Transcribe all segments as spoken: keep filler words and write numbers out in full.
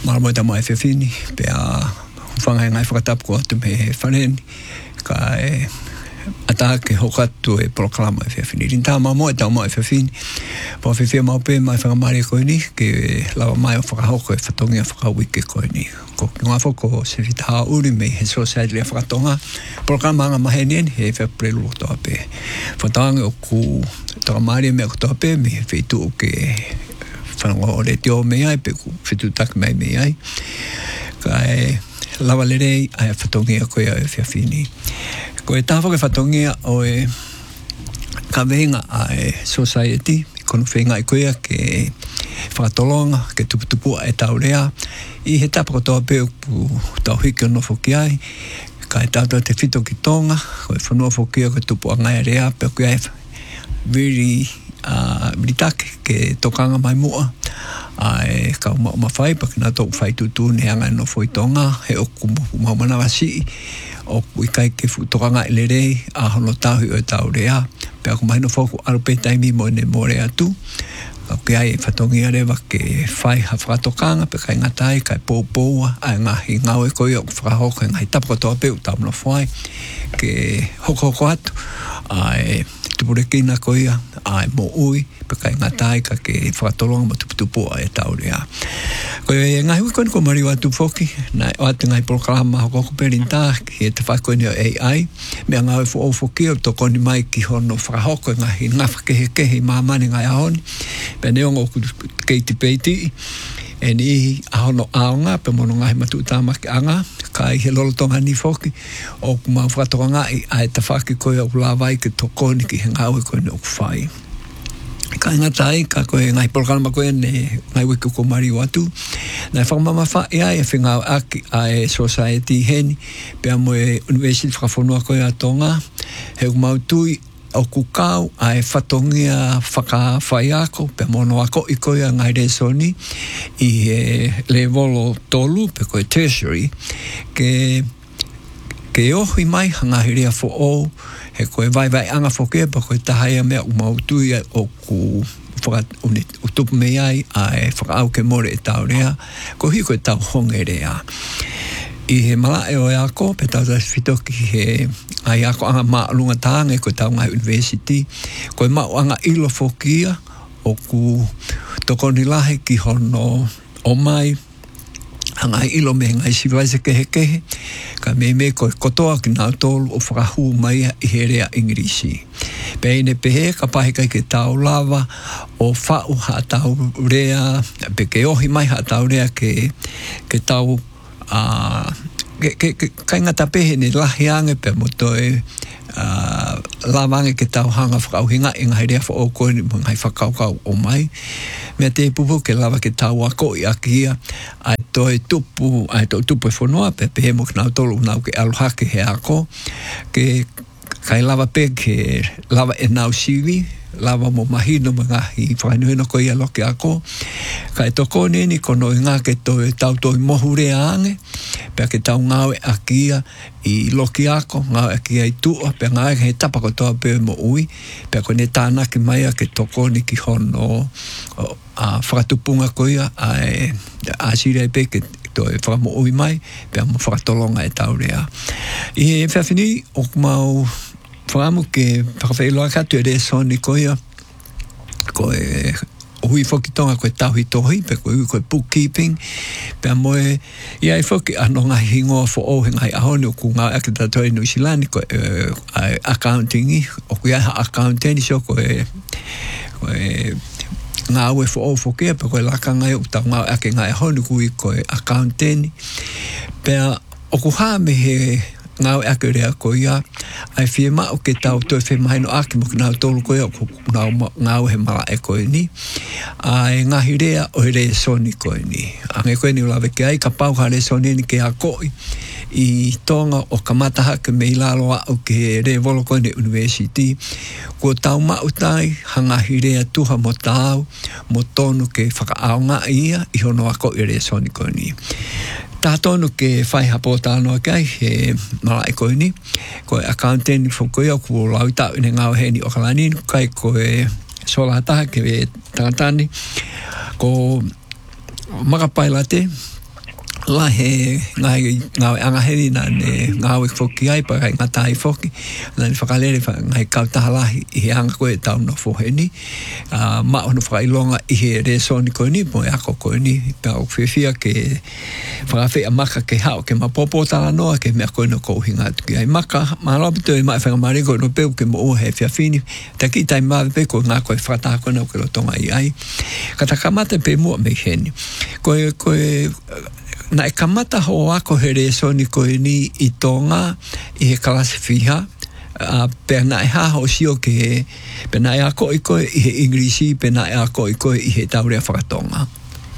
Mara mo ta mai fefini pe a whanga ngai whakatapu ko atu me he whaneni ka e ata ke hokatu e proklama e fefini. Rinta mamo e tau mo e fefini. Po fefia mau pe mai whangamari koe ni ke lawa mai o whakahoko e whatongi a whakawike koe ni. Ko ngā whako se whitaha uri me he society le whakatonga. Proklama anga mahenien he whaprelu o toa pe. Whatangi o ku takamari me o toa pe me he whetu o ke whanonga o le teo me ai pe ku whetu tak mai me ai. Ka e lawa le rei ai whatongi a koe a e whiawhini. Ko e tāwha ke whatongia o e ka venga a e society, kono whenga i koea ke whakatolonga, ke tuputupua e tau rea. I he tapa ko toa peo pu tau hiki o nofo ki ai, ka e tātua te whito ki tonga, ko e whanua whokia ko tupua ngai rea, peo ki ai viri uh, take ke tokanga mai mua. Ai ka uma uma fai pa kina tau fai tutu ne anga no foi tonga he o kumu uma mana wasi o i kai ke futokanga elere a hono tahu o tau rea pe ako mai no foku aru pe taimi mo ne more atu o ke ai fatongi are wa ke fai ha fatokanga pe kai ngatai kai popoa ai nga hi ngau e koi o fraho kai ngai tapo to pe utam no foi ke hoko hoko atu ai tupure kina koia ai mo ui pe kai ngatai ka ke whakatolonga ma tuputupu e tau rea. Ko e ngai hui koe ko mariwa tu foki na o ate ngai proklama hoko ko perinta ki e te whakoe ni o A I mea ngau e fu o foki o toko ni mai ki hono whakahoko e ngahi ngafa kehe kehe mamani ngai ahoni pe neongo ku keiti peiti e ni ahono aonga pe mono ngahi matu utamaki anga ka i he lolotonga ni foki o kuma whakatoka ngai a e te whaki koe o lawai ke toko ni ki he ngau e koe ni o kuwhai. Ka ngatai ka koe ngai proklama koe ne ngai wiku ko mari watu na whakamama wha e ai e whengau aki a e society heni pe amo e university whakafonua koe a tonga he umautui o kukau a e whatongia whaka whai ako pe mono ako i koe a ngai resoni i e levolo tolu pe koe tertiary ke ke ohi mai hangahirea fo o he koe vai vai anga foke pa koe tahaya mea umautui o ku utupu me ai a e whakaau ke more e tau rea ko hi koe tau honge rea i he mala e o e ako pe tau tas whitoki he ai ako anga maa lunga taanga e koe tau ngai university koe mau anga ilo fokia o ku toko ni lahe ki hono o mai anga ilo me ngai sivaise kehe kehe ka me me ko kotoa ki nā tolu o whakahu mai i he rea Ingirisi. Peine pehe ka pahe kai ke tau lava o whau ha tau rea pe ke ohi mai ha tau rea ke, ke tau uh, ke, ke, ke, kai ngata pehe ni lahi ange pe motoe Uh, lawange ke tau hanga whakauhinga i ngai rea wha o koe ni ngai whakaukau o mai mea te pupu ke lawa ke tau ako i akia ai toi tupu ai toi tupu e whanua pe pe he mo kinau tolu nau ke aluhake he ako ke kai lawa pe ke lawa e nau siwi lawa mo mahino mga hi whainuhino ko i aloke ako kai toko nini kono i ngā ke toi tau toi mohure ange pe ke tau ngau e akia i loki ako ngau e akia i tua pe ngau e he tapa ko toa pe mo ui pe ko ne tāna ki mai a ke toko ni ki hono a whakatupunga ko ia a e a sire pe ke toi whakamo ui mai pe mo whakatolonga e tau rea i he whawhini o kumau whakamu ke whakawhailoa katu e re soni ko ia ko e hui foki tonga koe tauhi tohi pe koe hui koe bookkeeping pe amoe i ai foki ano ngai hingoa fo o ngai ahoni o ku ngau ake tatoe New Zealand koe uh, accountingi o ku iaha accounting so koe koe ngau e fo o foki pe koe laka ngai o tau ngau ake ngai ahoni kui koe accounting pe o ku hame he ngau ake rea ko ia ai fie ma o ke tau toi fe mai no aki mo ngau tolu ko ia ngau ngau he mala e ko ni ai ngahi rea o re soni ko ni ange ko ni lave ke ai ka pau ha re soni ni ke a ko i tonga o kamata ha ke me lalo o ke re volo ko ni university ko tau ma utai hanga hirea tu ha mo tau mo tonu ke whaka aonga ia i hono ako i re soni ko ni tātonu ke whai hapo tānoa kai he mara e koe ni koe accountant whukoe o kua lau tau ine ngau he ni o kalani kai koe sola taha ke we tangatani ko makapai late la he ngai ngau anga heri na ne ngau foki ai pa nga tai foki na ni whakalere wha ngai kau tahalahi i he anga koe tau no foheni uh, ma ono whakailonga i he re soni koe ni mo e ako koe ni pa o whiwhia ke whakawhi a maka ke hao ke ma popo tala noa ke mea koe no kou hinga atu ki ai maka ma lopito e mai whanga mariko no peu ke mo o he whiawhini ta ki tai mawe pe koe ngā koe whakataha koe nau ke rotonga i ai ka ta kamata pe mua me heni koe koe na e kamata ho ako he re soni koe ni i tonga i he kalasifiha uh, pe na e haha o sio ke he pe na e ako i koe i he ingrisi pe na e ako i koe i he taurea whakatonga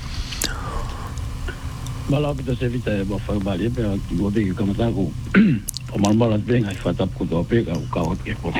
Mala pita se vita e mo whakabali e pe a ki ngote ki kamata ko o marmala te ngai whatap ko tō pe ka u kaot ke po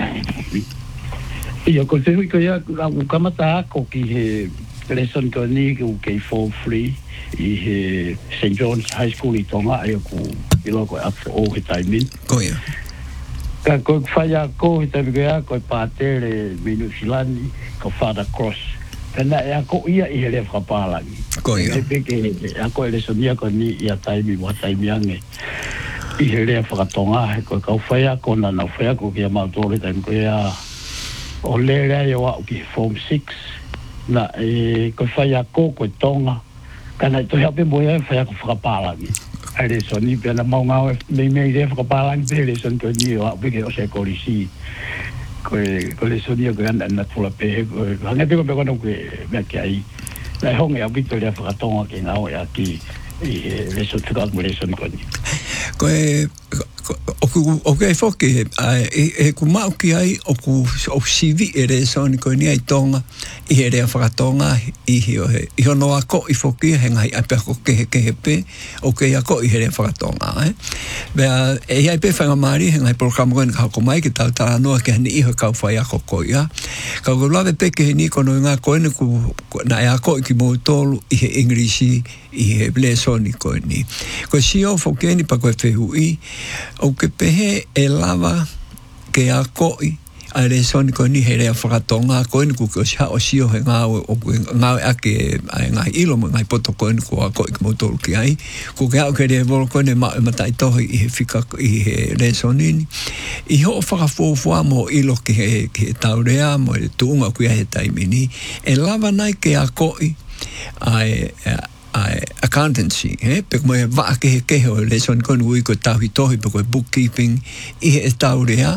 i o ko te hui ko ia u kamata ako ki he lesson ko ni ki u kei for free i he Saint John's High School i Tonga e ku i loko e afu o he taimin. Ko ia. Ka ko whaia ko he taimin ko ia ko e pātere minu silani ko Father Cross. Pena e ako ia i he le whakapalangi. Ko ia. E peke e ako e lesonia ko ni i a taimi wa taimi ange i he le whakatonga he ko kau whaia ko na na whaia ko ki a mautore taimin ko ia o le rea i o au ki Form six na e ko whaia ko ko e tonga kana to hape moya fa ko whakapalangi ai le soni pe na maunga me me le whakapalangi pe le son ko ni o pe ke o se ko risi ko ko le soni ko ana na tula pe ko hanga pe ko pe ko no ke me ke ai la honga ya bito le whakatonga ke na o ya ki le son ka mo le son ko ni ko e o ku o ke foke e ku mau ki ai o ku o sivi e re soni ko ni ai tonga i he rea whakatonga i hi o he i hono ako i foki he ngai ape ako ke he ke he pe o ke ako i he rea whakatonga eh? Bea e ai pe whanga maari he ngai programa koe ni kako mai ki tau tala noa ke hani iho kau whai ako ko ia kau ko lawe pe ke he ni kono ngā koe ni ku na e ako i ki mou tolu i he ingrisi i he ble soni koe ni ko si o foke ni pa koe whehu i o ke pehe e lava ke a koi a re soni ko ni he rea whakatonga ko ni ku ke o siha o sio he ngā o ngā ake ngā ilo mo ngā poto ko ni ku a koi ki motoru ki ai ku ke au ke rea volo ko ni ma matai tohi i he whika i he re soni ni i ho whakafuafua mo ilo ki he, ki he taurea mo e tuunga ku ia he taimini e lava nai ke a koi ai ai accountancy eh pe mo va ke ke ho le son con ui ko tahi tohi pe ko bookkeeping i he taurea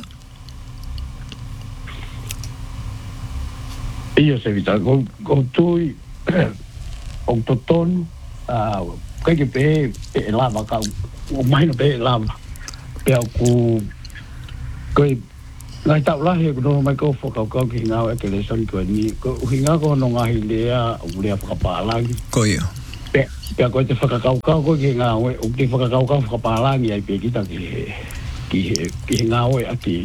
io se vita go go tu o toton a kai ke pe pe lava ka o mai no pe lava pe ku kai ngai tau la he no mai ko fo ka ka ki nga e ke le son ko ni ko hinga ko no nga hi le a u le fa pa la ko yo pe pe ko te whakakau kau ko ki ngā oe o te whakakau kau whakapālangi ai pe kita ki ki ki ngā oe a ki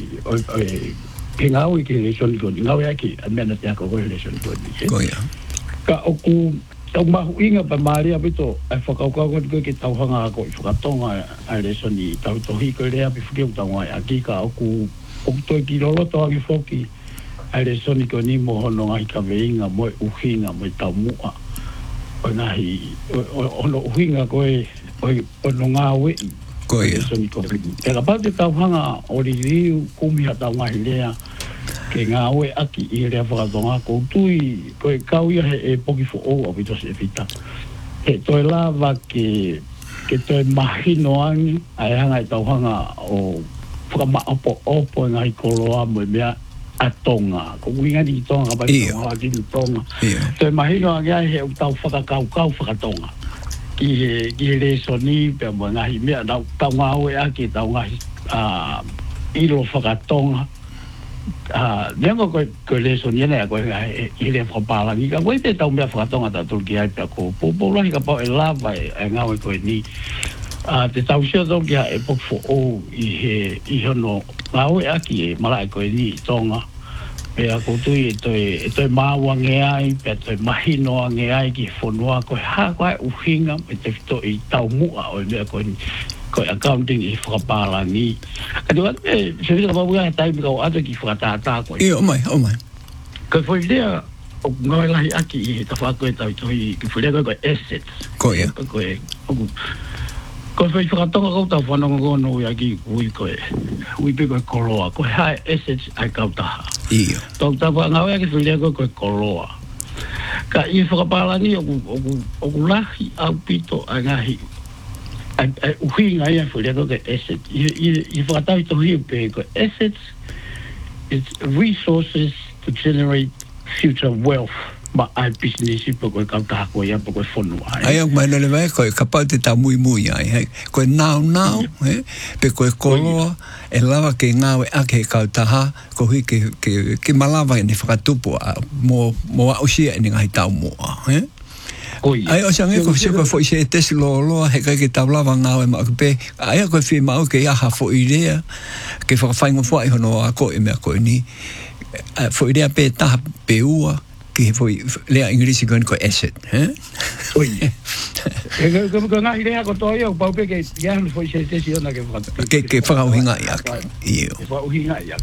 ki ngā oe ki le soni koni ngā oe a ki a mena te ako koe le soni koni ko ia ka oku tau mahu inga pa maari a pito ai whakakau kau koni koe ki tau hanga ako i whakatonga ai le soni tau tohi koe rea pi whakeu tau ngai a ki ka oku oku toi ki roloto a ki whoki ai le soni koni mo hono ngai ka veinga moe uhinga moe tau mua o nahi ono uhinga koe o no ngā ue ko ia e ka pate tau hanga o ri riu kumi ha tau ngahi lea ke ngā ue aki i rea whakatonga ko tui koe kau ia he e poki fo o a pito se fita he toi lava ke ke toi mahino angi ai hanga i tau hanga o whakama opo opo ngahi koloa mo mea a tonga ko winga di tonga ba tonga di tonga te mahino nga he o tau whakakau kau whakatonga ki he ki le soni pe mo nga hi mea tau tau ngā oe aki tau ngā a ilo whakatonga a nengo ko ko le soni nea ko i le whakapalangi ka koe te tau mea whakatonga ta tulki ai pe ko popolo hi ka pao e lava e ngā oe koe ni a te tau sia tau kia e pok fo o i he i hono ngā oe aki e malai koe ni i tonga pe a koutu e toi e toi maua nge ai pe toi mahino nge ai ki fonua koe ha koe uhinga me te fito i tau mua o mea koe koe accounting i whakapalangi ka tu atu e se vita mabuga he taimi kau atu ki whakatata koe i o mai o mai koe foi lea o ngai lahi aki i ta whako e tau tui ki whirea koe assets. Koia. Koe, oku, koe whai whakatonga kau tau whanonga kono i aki ui koe, ui pe koe koloa, koe hae assets ai kau taha. Iyo. Tau tau whangau aki whirea koe koe koloa. Ka i whakapalani oku, oku, oku lahi au pito a ngahi, ai uhinga ia whirea koe assets. I whakatau i tohi pe koe assets, it's resources to generate future wealth, but I business po ko ka ka ko ya po ko fonu ai. Ai mai le vai ko kapal te ta muy muy ai. Ko now now, eh, pe ko ko e lava ke ngau a ke ka taha ko hi ke ke ke malava ni fakatupo mo mo o si ni ngai tau mo, eh. Ai o sange ko se ko foi se tes lo lo he ka ke tabla ngau e ma pe ai ko fi ma o ke ya ha fo idea ke fa fa ngo fo ai no a ko e me ko ni foi idea pe ta pe ua que foi lea inglês con co asset, eh? Oi. E como que na idea ko to yo pa pe que ya no foi se se na que que que fa o hinga ya. Io. Fa o hinga ya.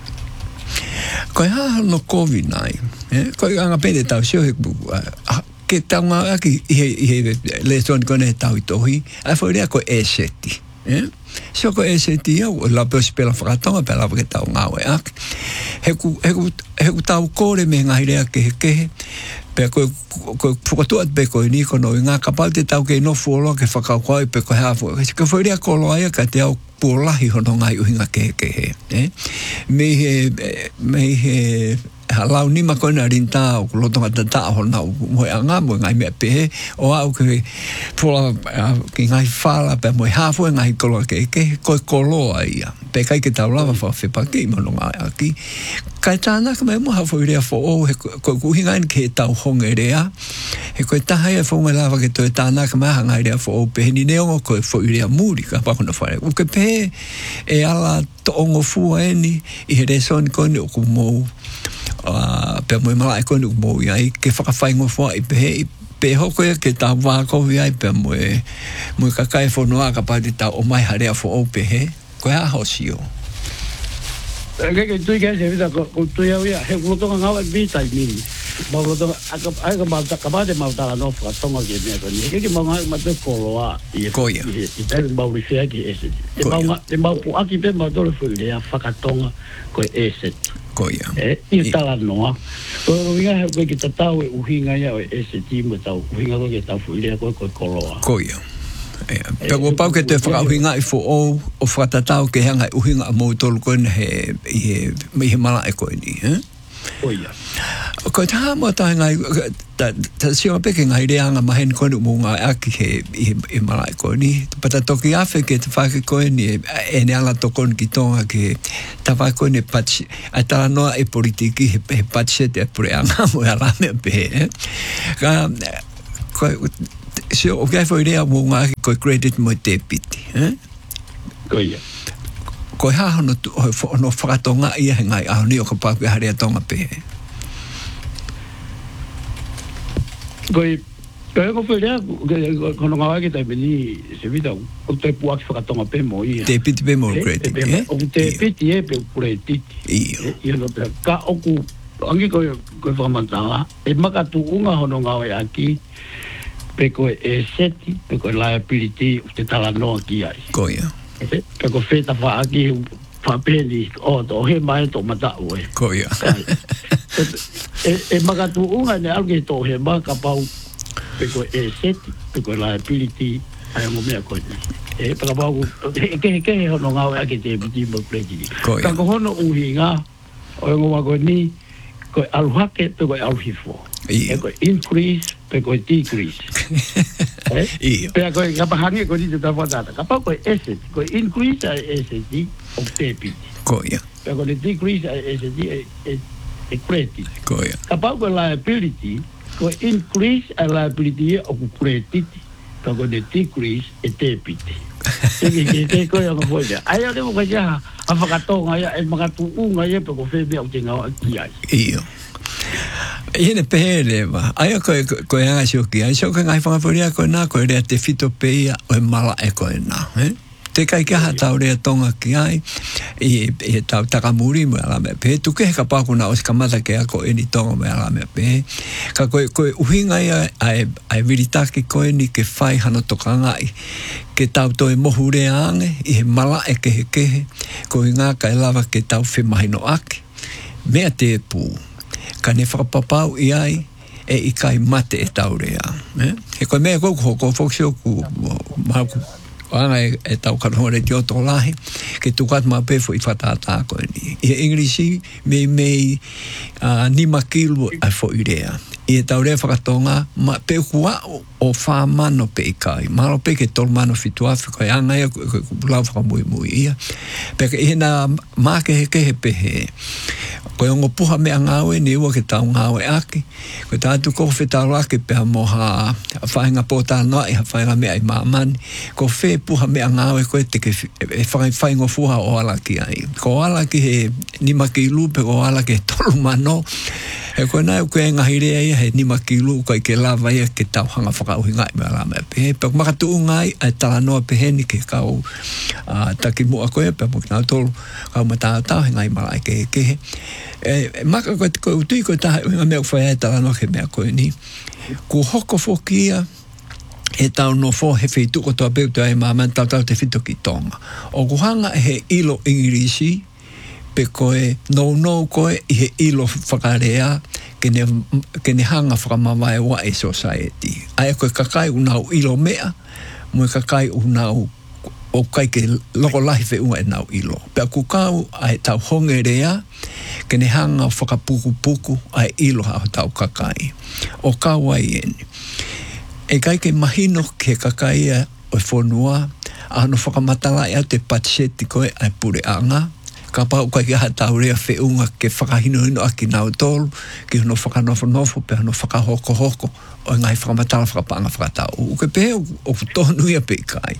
Ko ha no covid nai, eh? Ko anga pe de tau sio que tanga aki i le son con e tau tohi, a foi lea co asset, eh? Se ko ese dia la pos pela fratonga pela que tau ngau e ak he ku he ku he ku tau kore me ngai rea ke ke pe ko ko foto at pe ko ni ko no nga kapal te tau ke no folo ke faka ko pe ko ha fo ke foi rea ko lo ai ka te au pola hi hono ngai u hinga ke ke he eh me he me he halau ni ma ko na rinta o lo tonga tata ho na mo anga mo ngai me pe o au ke pola ke ngai fala pe mo ha fo ngai ko ke ke ko ko lo ai pe kai ke tau lava fa fe pa ke mo ngai aki kai tana ke mo ha fo rea fo o ko ku hinga ke tau hongerea e ko ta hai fo me lava ke to tana ke ma ngai rea fo o pe ni ne o ko fo rea muri ka pa ko no fa o ke pe e ala to ngo fu eni i re son ko no ku mo a pe mo mala ko no mo ya ke fa fa ngo fo i pe pe hoko ke ta wa ko vi ai pe mo mo ka kai fo no ka pa ta o mai harea fo o pe he ko ha ho sio ke ke tu ke se vida ko tu ya ya he ko to nga vi tai mi ma lo to a ka a ka ma ta ka ba de ma ta la no fa to nga ke me ko ni ke ke ma ma te ko lo a i ko ya i te ba ri fe ke ese te ba te ba ku aki pe ma do le fu le fa ka tonga ko ese ko ya e i ta la no ko vinga he ko ke ta tau u hinga ya ese ti mo tau u hinga ko ke ta fu le ko ko ko lo a ko ya pe ko pau ke te fra hinga i fo o o fra tau ke hanga u hinga mo tol ko he he me he mala e ko ni eh o ya ko ta mo ta ngai ta ta si o pe ke ngai re anga ma hen ko mo nga aki he e mala e ko ni pa ta to ki afe ke te fa ke ko ni e ne ala to kon ki tonga ke ta fa ko ne patch ata no e politiki he patch te pre anga mo ala me pe ka ko si o ke foi idea mo nga ko credit mo te piti eh ko ya ko ha no no fratonga ia ngai a ni o ka pa ha rea tonga pe ko ko ko foi idea ko no nga ke ta beni se vida o te pu ak fratonga pe mo ia te piti pe mo credit eh o te piti e pe credit io io no pe ka o ku angi ko ko fa manta e maka tu unga hono nga aki pe ko e seti pe ko liability te tala no ki ai ko ya pe ko feta fa aki fa peli o to he mai to mata o e ko ya e e maka tu unga ne alge to he maka pau pe ko e seti pe ko liability ai mo me ko e pe ka pau ke ke no nga aki te biti mo pleti ka ko hono uhinga o ngo wa ko ni ko aluhake pe ko aluhifo e ko increase pe ko decrease eh pe ko ka pa hangi ko di ta fa data ka pa ko asset ko increase asset o debit ko ya pe ko decrease asset e e credit ko ya ka pa ko liability ko increase a liability o credit pe ko decrease e debit e ke ke ko ya ko ya ai ya mo ko ya a fa ka to nga ya e ma ka tu nga ya pe ko fe be o tinga ki ai io Ine pere va. Ai ko ko anga sio ki. Ai sio ka ngai fa fa ria ko na ko ria te fito pe o mala e ko na, eh? te kai kia hatau rea tonga ki ai, i e tau takamuri mo ala me pe, tu ke ka pakuna o skamata ke ako eni tonga mo ala me pe, ka koe, koe uhinga ia ai, ai viritaki koe ni ke whai hano toka ngai, ke tau toi mohu rea ange, i he mala e ke he kehe, koe ngā kai lava ke tau whemahino ake, mea te pū, ka ne whakapapau i ai, e i kai mate e tau rea. Eh? He koe mea kouku hoko whoksio ku maku anga e, e tau karohore te oto lahi, ke tukat maa pefo i whatātā koe ni. I e Englisi, mei mei uh, ni makilu ai fo i rea. I e tau rea whakatonga, ma pe kua o, o wha mano pe i kai. Malo pe ke tol mano fitu afi, koe anga ia, koe lau whakamui mui ia. Pe ke i na maa ke he ke he pehe. Koe ongo puha mea ngāwe ni ua ke tau ngāwe aki. Koe tātu koko whetaro ake pēha moha whainga pōtā noa i ha whainga mea i māmani. Ko whē puha mea ngāwe koe te ke e whaingo fuha o alaki ai. Ko alaki he nima ki lupe, ko alaki he tolu mano. E koe nai koe ngahirea ia he nima ki lu koe ke lava ia ke tau hanga whakauhi ngai mea la mea pehe. Pēk makatu ngai ai tala noa pehe ni ke kau uh, taki mua koe pēk mok nau tolu kau matau tau he ngai malai ke kehe. E maka koe te koe utui koe taha uinga mea uwhai ai tala noa ke mea koe ni. Ko hoko whokia e tau no fo he whituko toa pēk toa e māman tau tau te whito ki tonga. O kuhanga he ilo ingirisi pe koe no no koe i he ilo whakarea ke ne, ke ne hanga whakamawai wa e society. Ai koe kakai unau ilo mea, mo kakai unau o kai ke loko lahi whi unga e nau ilo. Pea kukau ai tau honge rea, ke ne hanga whakapuku puku ai ilo hao tau kakai. O kau ai eni. E kai ke mahino ke kakai e o whonua, ano whakamatala ea te patseti koe ai pure anga, ka pau kai ke hatau rea whi unga ke whakahino hino aki nau tolu, ke hono whakanofo nofo, pe hono whakahoko hoko, o ngai whakamatala whakapanga whakatau. O ke pe o tonu ia pe kai.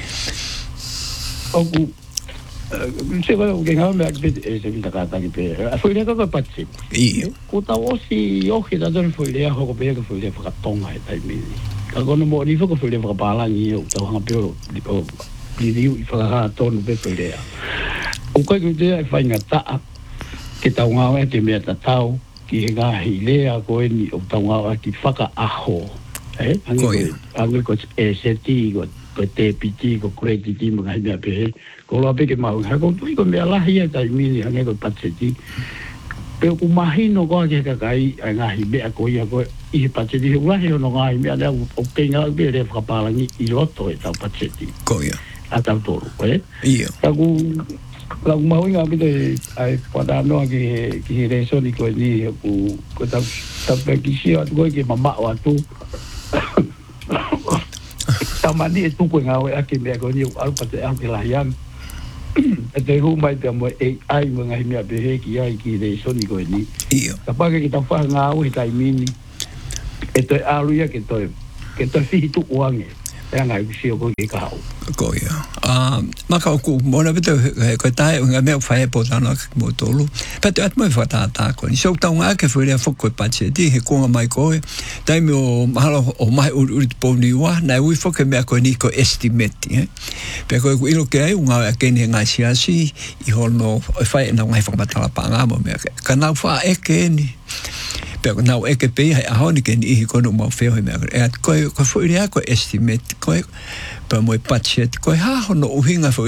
Oku, se koe o ke ngau mea ki e se vita kātaki pe, a whuirea kaka patsi. Iyo. Ko tau osi ohi tatoni whuirea hoko pe ka whuirea whakatonga e taimini. Ka kono mo ni whaka whuirea whakapalangi o tau hanga pe o liriu i whakahara tonu pe whuirea. O kai ki te ai whainga taa, ke tau ngau e te mea tatau, ki he ngā hilea koe ni o tau ngau e ki whaka aho. Eh? Angi ko e seti, ko ko te piti, ko kureti ti, mga himea pehe. Ko loa peke mahu, ha ko tui ko mea lahi e tai mini, hange ko patseti. Pero ku mahino koa ke kakai, ai ngā himea ko ia ko i he patseti. He ulahi hono ngā himea lea, o ke ngā ue rea whakapalangi i roto e tau patseti. Ko ia. A tau toru, koe. Ia. Ka ku, ka ku mahu inga pito e, ai whananoa ki he, ki he resoni koe ni, ku, ko tau, tau pekisio atu koe ke mamao atu. Tamani e tuku ngā oe ake mea koe ni o alpa te au ke lahian. E te hu mai te amo e ai mga hi mea pehe ki ai ki rei soni koe ni. Iyo. Ka pake ki tau whaha ngā oe tai mini. E toi aruia ke toi, ke toi whihi tuku ange. E anga i kusio koe ke kahau. Ko ia. Uh, maka o ku mona pito koe tae o ngā mea whae po tano ki mo tolu. Pete at mo i whatata koe. Ni sok tau ngā ke whuirea whoko e pache ti he konga mai koe. Taimi o mahalo o mai uri uri tupo ni ua. Nai ui whoke mea koe ni ko estimeti. Eh? Pea koe ku ilo ke ai unga e kene ngā siasi i hono e whae na ngai whakamatala pa ngā mo mea. Ka nau wha eke ni. Pea nau eke pei hai ahoni ke ni ihi kono mau wheo he mea. E at koe whuirea koe estimeti koe. Pa mo e pache koe ha hono uhinga